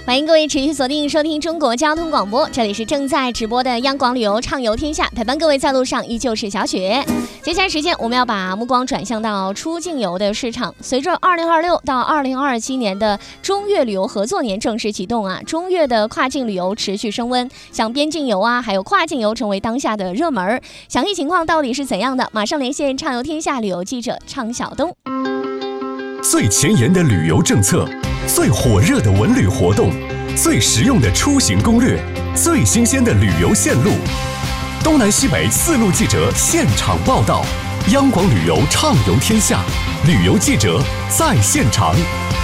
欢迎各位持续锁定收听中国交通广播，这里是正在直播的央广旅游畅游天下，陪伴各位在路上依旧是小雪。接下来时间我们要把目光转向到出境游的市场。随着2026到2027年的中越旅游合作年正式启动啊，中越的跨境旅游持续升温，像边境游啊还有跨境游成为当下的热门。详细情况到底是怎样的，马上连线畅游天下旅游记者畅晓东。 最前沿的旅游政策，最火热的文旅活动，最实用的出行攻略，最新鲜的旅游线路，东南西北4路记者现场报道，央广旅游畅游天下，旅游记者在现场。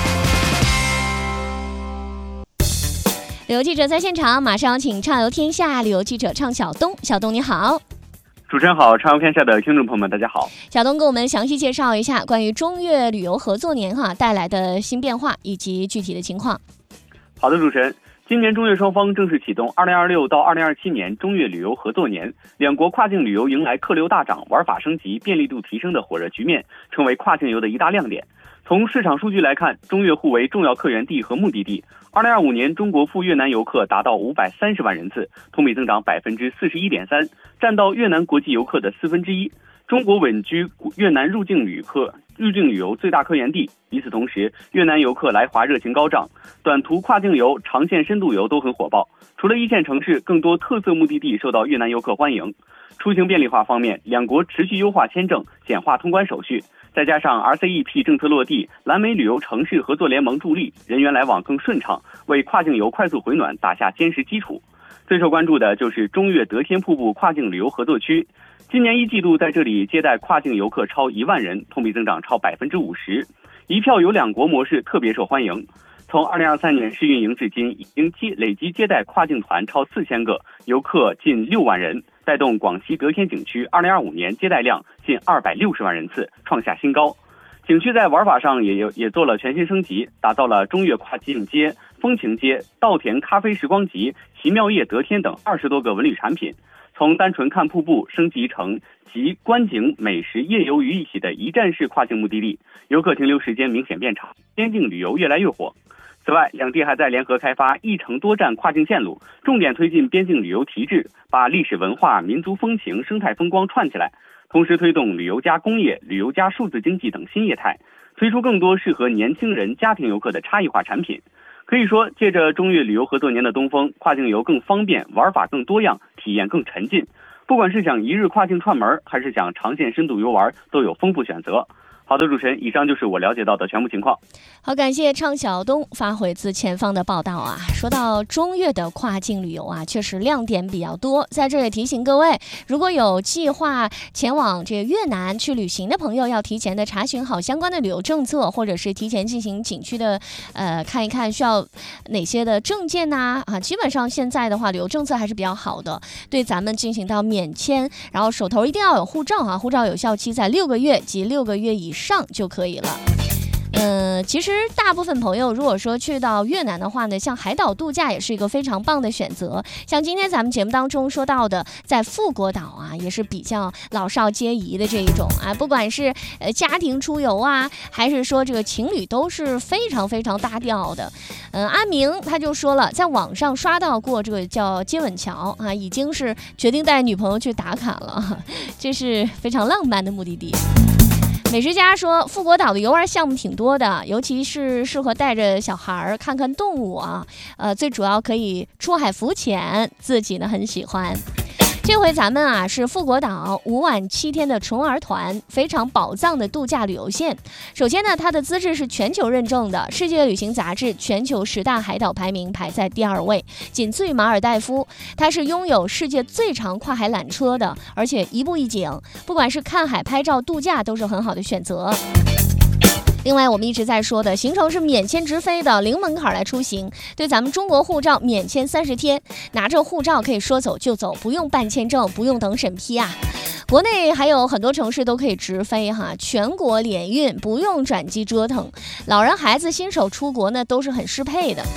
旅游记者在现场，马上请畅游天下旅游记者畅晓东。晓东你好。 主持人好，畅游天下的听众朋友们大家好。 晓东给我们详细介绍一下关于中越旅游合作年带来的新变化以及具体的情况。 好的，主持人，今年中越双方正式启动2026到2027年中越旅游合作年，两国跨境旅游迎来客流大涨、玩法升级、便利度提升的火热局面，成为跨境游的一大亮点。从市场数据来看，中越互为重要客源地和目的地。2025年，中国赴越南游客达到530万人次，同比增长41.3%，占到越南国际游客的1/4。中国稳居越南入境旅游最大客源地。与此同时，越南游客来华热情高涨，短途跨境游、长线深度游都很火爆。除了一线城市，更多特色目的地受到越南游客欢迎。出行便利化方面，两国持续优化签证，简化通关手续，再加上 RCEP 政策落地，蓝莓旅游城市合作联盟助力，人员来往更顺畅，为跨境游快速回暖打下坚实基础。最受关注的就是中越德天瀑布跨境旅游合作区，今年1季度在这里接待跨境游客超1万人，同比增长超50%，一票游两国模式特别受欢迎。从2023年试运营至今，已经累计接待跨境团超4000个，游客近6万人，带动广西德天景区2025年接待量近260万人次，创下新高。景区在玩法上也做了全新升级，打造了中越跨境街、风情街、稻田咖啡时光集、奇妙夜德天等20多个文旅产品，从单纯看瀑布升级成集观景、美食、夜游于一体的一站式跨境目的地，游客停留时间明显变长，边境旅游越来越火。此外，两地还在联合开发一城多站跨境线路，重点推进边境旅游提质，把历史文化、民族风情、生态风光串起来，同时推动旅游加工业、旅游加数字经济等新业态，推出更多适合年轻人、家庭游客的差异化产品。可以说，借着中越旅游合作年的东风，跨境游更方便，玩法更多样，体验更沉浸。不管是想一日跨境串门，还是想长线深度游玩，都有丰富选择。好的，主持人，以上就是我了解到的全部情况。 好，感谢畅晓东发回自前方的报道啊。说到中越的跨境旅游啊，确实亮点比较多。在这里提醒各位，如果有计划前往这个越南去旅行的朋友，要提前的查询好相关的旅游政策，或者是提前进行景区的看一看需要哪些的证件呐基本上现在的话，旅游政策还是比较好的，对咱们进行到免签，然后手头一定要有护照护照有效期在6个月及6个月以上就可以了。其实大部分朋友如果说去到越南的话呢，像海岛度假也是一个非常棒的选择。像今天咱们节目当中说到的，在富国岛也是比较老少皆宜的这一种不管是家庭出游还是说这个情侣都是非常非常搭调的。阿明他就说了，在网上刷到过这个叫接吻桥已经是决定带女朋友去打卡了，这是非常浪漫的目的地。美食家说，富国岛的游玩项目挺多的，尤其是适合带着小孩看看动物最主要可以出海浮潜，自己呢很喜欢。这回咱们是富国岛5晚7天的纯玩团，非常宝藏的度假旅游线。首先呢，它的资质是全球认证的，世界旅行杂志全球10大海岛排名排在第2位，仅次于马尔代夫。它是拥有世界最长跨海缆车的，而且一步一景，不管是看海、拍照、度假都是很好的选择。另外我们一直在说的行程是免签直飞的，零门槛来出行，对咱们中国护照免签30天，拿着护照可以说走就走，不用办签证，不用等审批国内还有很多城市都可以直飞全国联运，不用转机折腾，老人孩子新手出国呢都是很适配的。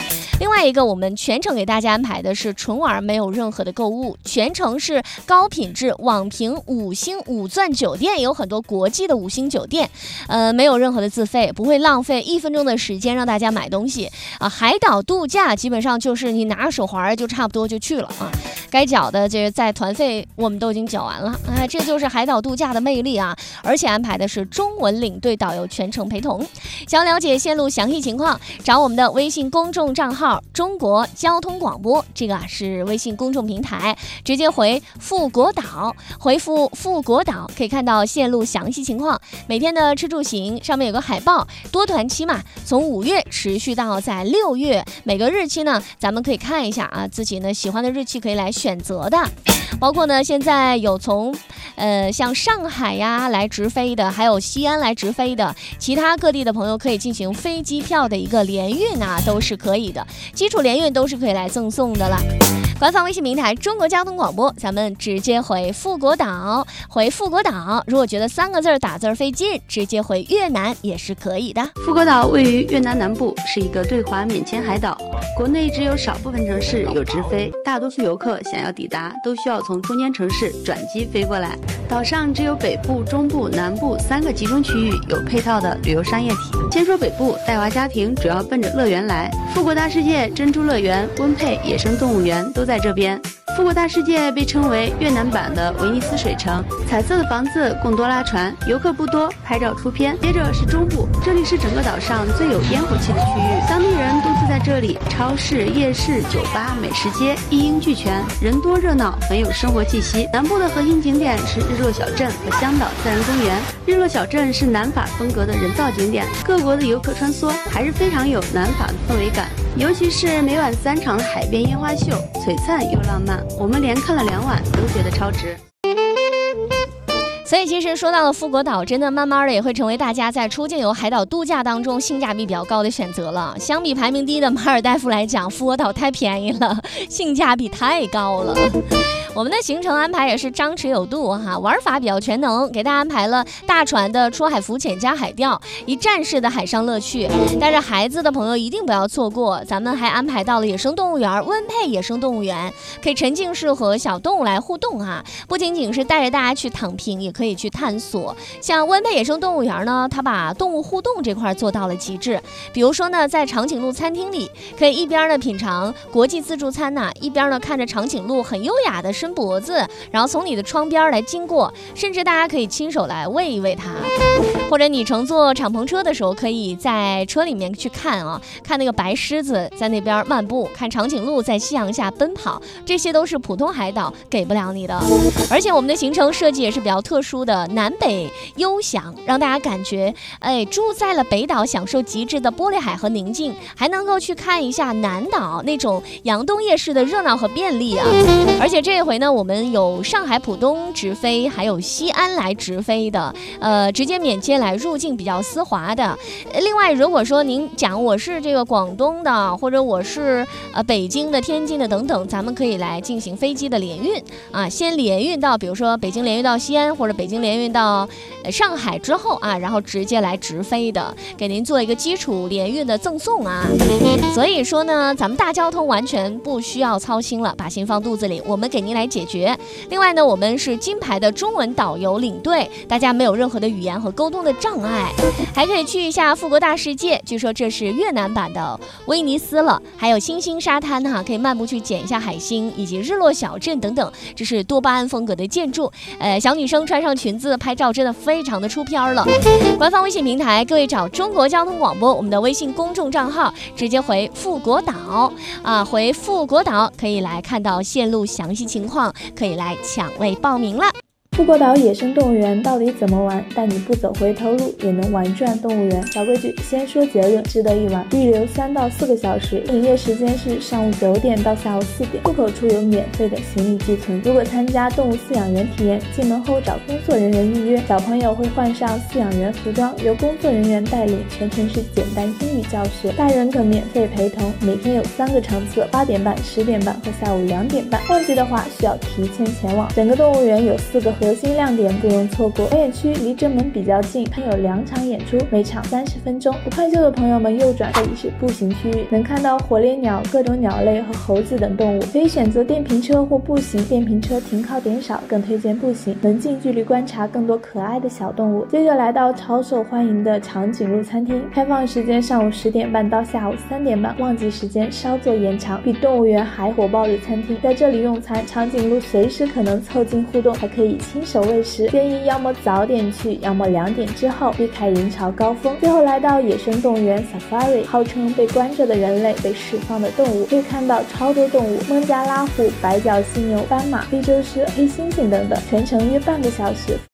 另外一个，我们全程给大家安排的是纯玩，没有任何的购物，全程是高品质网评5星5钻酒店，有很多国际的5星酒店，没有任何的自费，不会浪费1分钟的时间让大家买东西啊。海岛度假基本上就是你拿着手环就差不多就去了啊，该缴的这在团费我们都已经缴完了啊，这就是海岛度假的魅力啊！而且安排的是中文领队导游全程陪同。想了解线路详细情况，找我们的微信公众账号中国交通广播，这个是微信公众平台，直接回富国岛，回复富国岛可以看到线路详细情况。每天的吃住行上面有个海报，多团期嘛，从5月持续到在6月，每个日期呢咱们可以看一下啊，自己呢喜欢的日期可以来选择的。包括呢现在有从像上海呀来直飞的，还有西安来直飞的，其他各地的朋友可以进行飞机票的一个联运啊，都是可以的，基础联运都是可以来赠送的了。官方微信平台中国交通广播，咱们直接回富国岛，回富国岛。如果觉得3个字打字费劲，直接回越南也是可以的。 富国岛位于越南南部，是一个对华免签海岛，国内只有少部分城市有直飞，大多数游客想要抵达都需要从中间城市转机飞过来。岛上只有北部、中部、南部3个集中区域有配套的旅游商业体。先说北部，带娃家庭主要奔着乐园来，富国大世界、珍珠乐园、温佩野生动物园都在这边。富国大世界被称为越南版的威尼斯水城，彩色的房子、贡多拉船，游客不多，拍照出片。接着是中部，这里是整个岛上最有烟火气的区域，当地人都住在这里，超市、夜市、酒吧、美食街一应俱全，人多热闹，很有生活气息。南部的核心景点是日落小镇和香岛自然公园。日落小镇是南法风格的人造景点，各国的游客穿梭，还是非常有南法的氛围感。尤其是每晚3场的海边烟花秀，璀璨又浪漫，我们连看了2晚都觉得超值。 所以其实说到了富国岛，真的慢慢的也会成为大家在出境游海岛度假当中性价比比较高的选择了。相比排名低的马尔代夫来讲，富国岛太便宜了，性价比太高了。我们的行程安排也是张弛有度哈，玩法比较全能，给大家安排了大船的出海浮潜加海钓，一站式的海上乐趣。带着孩子的朋友一定不要错过，咱们还安排到了野生动物园温佩野生动物园，可以沉浸式和小动物来互动哈，不仅仅是带着大家去躺平，也可以去探索。像温佩野生动物园呢，它把动物互动这块做到了极致。比如说呢，在长颈鹿餐厅里，可以一边呢品尝国际自助餐呐，一边呢看着长颈鹿很优雅的伸脖子，然后从你的窗边来经过，甚至大家可以亲手来喂一喂它。或者你乘坐敞篷车的时候，可以在车里面去看啊，看那个白狮子在那边漫步，看长颈鹿在夕阳下奔跑，这些都是普通海岛给不了你的。而且我们的行程设计也是比较特殊的，南北悠享，让大家感觉住在了北岛，享受极致的玻璃海和宁静，还能够去看一下南岛那种洋东夜市的热闹和便利啊。而且这一回呢，我们有上海浦东直飞，还有西安来直飞的，直接免签来入境比较丝滑的。另外，如果说您讲我是这个广东的，或者我是北京的、天津的等等，咱们可以来进行飞机的联运啊，先联运到比如说北京联运到西安，或者北京联运到上海之后啊，然后直接来直飞的，给您做一个基础联运的赠送啊。所以说呢，咱们大交通完全不需要操心了，把心放肚子里，我们给您来解决。另外呢，我们是金牌的中文导游领队，大家没有任何的语言和沟通的障碍，还可以去一下富国大世界，据说这是越南版的威尼斯了，还有星星沙滩哈，可以漫步去捡一下海星，以及日落小镇等等，这是多巴胺风格的建筑。小女生穿上裙子拍照真的非常的出片了。官方微信平台，各位找中国交通广播，我们的微信公众账号，直接回富国岛啊，回富国岛可以来看到线路详细情况，可以来抢位报名了。 富国岛野生动物园到底怎么玩？带你不走回头路也能玩转动物园。小规矩，先说结论，值得一玩，预留3到4个小时，营业时间是上午9点到下午4点。入口处有免费的行李寄存。如果参加动物饲养员体验，进门后找工作人员预约。小朋友会换上饲养员服装，由工作人员带领，全程是简单英语教学。大人可免费陪同。每天有3个场次，8点半、10点半和下午2点半。旺季的话需要提前前往。整个动物园有4个核心亮点不容错过。表演区离正门比较近，配有2场演出，每场30分钟。不快就的朋友们右转，这里是步行区域，能看到火烈鸟、各种鸟类和猴子等动物，可以选择电瓶车或步行。电瓶车停靠点少，更推荐步行，能近距离观察更多可爱的小动物。接着来到超受欢迎的长颈鹿餐厅，开放时间上午10点半到下午3点半，旺季时间稍作延长，比动物园还火爆的餐厅。在这里用餐，长颈鹿随时可能凑近互动，还可以亲手喂食。建议要么早点去，要么2点之后，避开人潮高峰。最后来到野生动物园 Safari， 号称被关着的人类，被释放的动物，可以看到超多动物，孟加拉虎、白角犀牛、斑马、非洲狮、黑猩猩等等，全程约半个小时。